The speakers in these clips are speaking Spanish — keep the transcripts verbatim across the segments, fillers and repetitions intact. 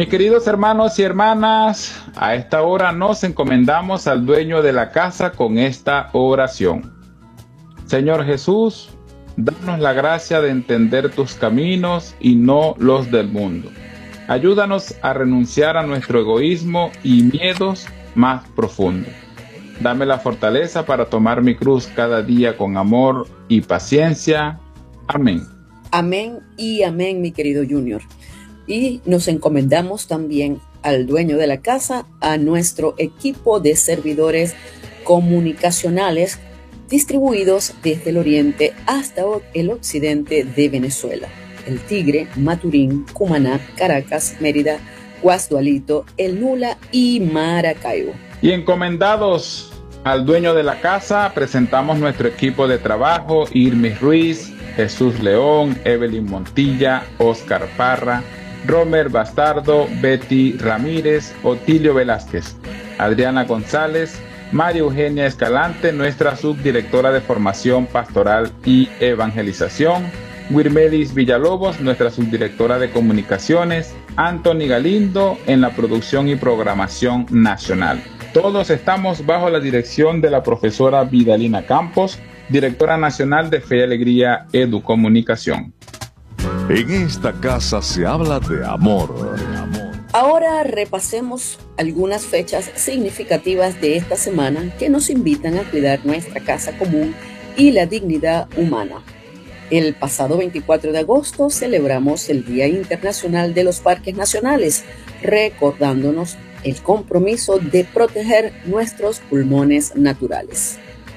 Mis queridos hermanos y hermanas, a esta hora nos encomendamos al dueño de la casa con esta oración. Señor Jesús, danos la gracia de entender tus caminos y no los del mundo. Ayúdanos a renunciar a nuestro egoísmo y miedos más profundos. Dame la fortaleza para tomar mi cruz cada día con amor y paciencia. Amén. Amén y amén, mi querido Junior. Y nos encomendamos también al dueño de la casa, a nuestro equipo de servidores comunicacionales distribuidos desde el oriente hasta el occidente de Venezuela: El Tigre, Maturín, Cumaná, Caracas, Mérida, Guasdualito, El Nula y Maracaibo. Y encomendados al dueño de la casa, presentamos nuestro equipo de trabajo: Irmis Ruiz, Jesús León, Evelyn Montilla, Oscar Parra, Romer Bastardo, Betty Ramírez, Otilio Velázquez, Adriana González, María Eugenia Escalante, nuestra subdirectora de Formación Pastoral y Evangelización, Wirmelis Villalobos, nuestra subdirectora de Comunicaciones, Anthony Galindo en la producción y programación nacional. Todos estamos bajo la dirección de la profesora Vidalina Campos, directora nacional de Fe y Alegría Educomunicación. En esta casa se habla de amor. Ahora repasemos algunas fechas significativas de esta semana que nos invitan a cuidar nuestra casa común y la dignidad humana. El pasado veinticuatro de agosto celebramos el Día Internacional de los Parques Nacionales, recordándonos el compromiso de proteger nuestros pulmones naturales.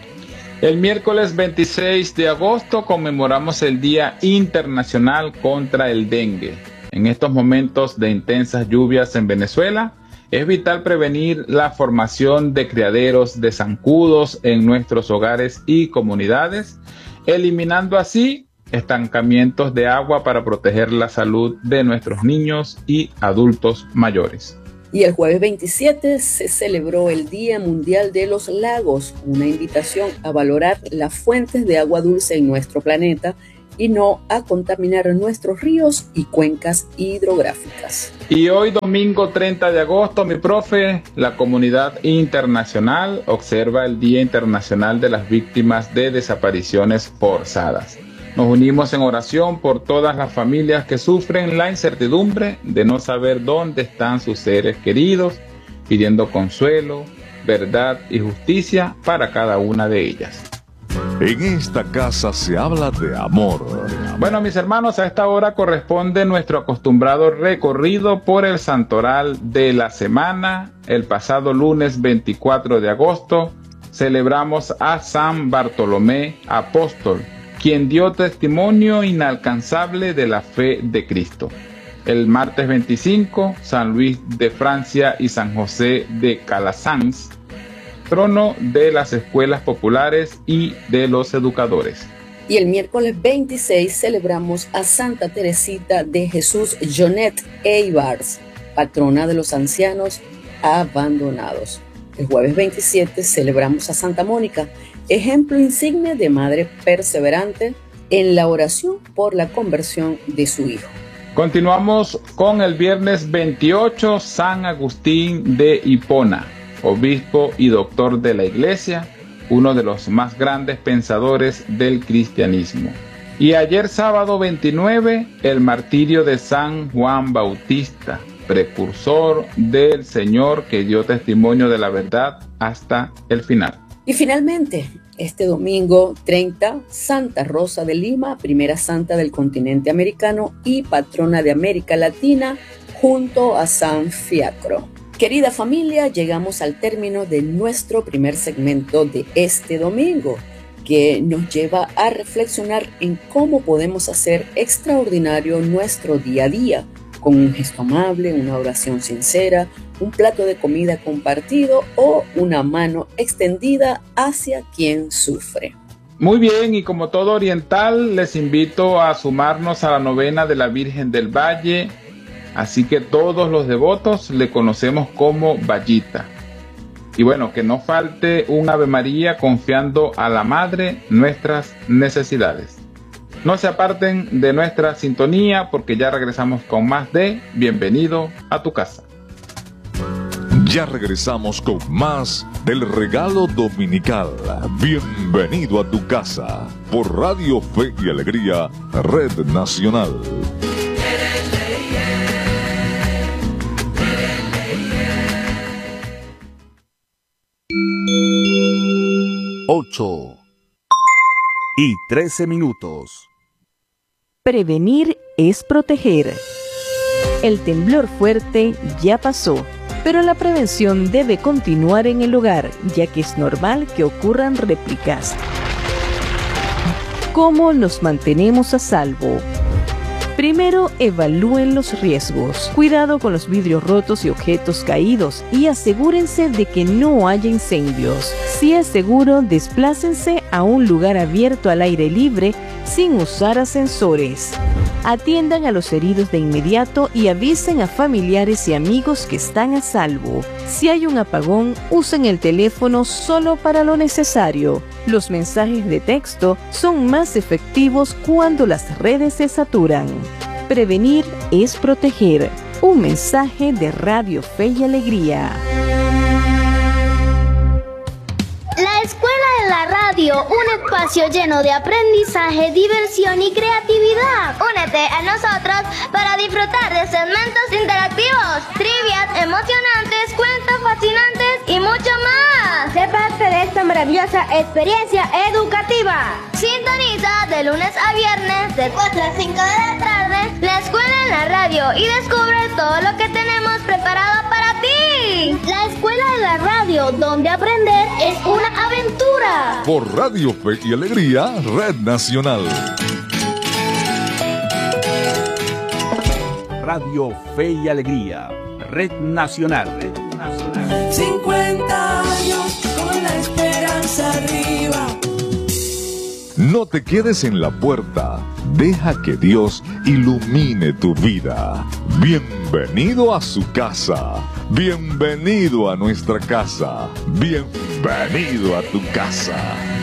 El miércoles veintiséis de agosto conmemoramos el Día Internacional contra el Dengue. En estos momentos de intensas lluvias en Venezuela, es vital prevenir la formación de criaderos de zancudos en nuestros hogares y comunidades, eliminando así estancamientos de agua para proteger la salud de nuestros niños y adultos mayores. Y el jueves veintisiete se celebró el Día Mundial de los Lagos, una invitación a valorar las fuentes de agua dulce en nuestro planeta y no a contaminar nuestros ríos y cuencas hidrográficas. Y hoy, domingo treinta de agosto, mi profe, la comunidad internacional observa el Día Internacional de las Víctimas de Desapariciones Forzadas. Nos unimos en oración por todas las familias que sufren la incertidumbre de no saber dónde están sus seres queridos, pidiendo consuelo, verdad y justicia para cada una de ellas. En esta casa se habla de amor. Bueno, mis hermanos, a esta hora corresponde nuestro acostumbrado recorrido por el santoral de la semana. El pasado lunes veinticuatro de agosto celebramos a San Bartolomé Apóstol, quien dio testimonio inalcanzable de la fe de Cristo. El martes veinticinco, San Luis de Francia y San José de Calasanz, trono de las escuelas populares y de los educadores. Y el miércoles veintiséis celebramos a Santa Teresita de Jesús Jonet Eibars, patrona de los ancianos abandonados. El jueves veintisiete celebramos a Santa Mónica, ejemplo insigne de madre perseverante en la oración por la conversión de su hijo. Continuamos con el viernes veintiocho, San Agustín de Hipona, obispo y doctor de la Iglesia, uno de los más grandes pensadores del cristianismo. Y ayer sábado veintinueve, el martirio de San Juan Bautista, precursor del Señor que dio testimonio de la verdad hasta el final. Y finalmente, este domingo treinta, Santa Rosa de Lima, primera santa del continente americano y patrona de América Latina, junto a San Fiacro. Querida familia, llegamos al término de nuestro primer segmento de este domingo, que nos lleva a reflexionar en cómo podemos hacer extraordinario nuestro día a día, con un gesto amable, una oración sincera, un plato de comida compartido o una mano extendida hacia quien sufre. Muy bien, y como todo oriental, les invito a sumarnos a la novena de la Virgen del Valle, así que todos los devotos le conocemos como Vallita. Y bueno, que no falte un Ave María confiando a la Madre nuestras necesidades. No se aparten de nuestra sintonía porque ya regresamos con más de Bienvenido a tu casa. Ya regresamos con más del regalo dominical. Bienvenido a tu casa por Radio Fe y Alegría, Red Nacional. Ocho y trece minutos. Prevenir es proteger. El temblor fuerte ya pasó, pero la prevención debe continuar en el hogar, ya que es normal que ocurran réplicas. ¿Cómo nos mantenemos a salvo? Primero, evalúen los riesgos. Cuidado con los vidrios rotos y objetos caídos y asegúrense de que no haya incendios. Si es seguro, desplácense a un lugar abierto al aire libre sin usar ascensores. Atiendan a los heridos de inmediato y avisen a familiares y amigos que están a salvo. Si hay un apagón, usen el teléfono solo para lo necesario. Los mensajes de texto son más efectivos cuando las redes se saturan. Prevenir es proteger. Un mensaje de Radio Fe y Alegría. La Escuela de la Radio, un espacio lleno de aprendizaje, diversión y creatividad. Únete a nosotros para disfrutar de segmentos interactivos, trivias emocionantes, cuentos fascinantes y mucho más. Sé parte de esta maravillosa experiencia educativa. Sintoniza de lunes a viernes de cuatro a cinco de la tarde la Escuela en la Radio y descubre todo lo que tenemos preparado para ti. La Escuela de la Radio, donde aprender es una aventura. Por Radio Fe y Alegría, Red Nacional. Radio Fe y Alegría, Red Nacional. Red Nacional. cincuenta años con la esperanza arriba. No te quedes en la puerta. Deja que Dios ilumine tu vida. Bienvenido a su casa. Bienvenido a nuestra casa. Bienvenido a tu casa.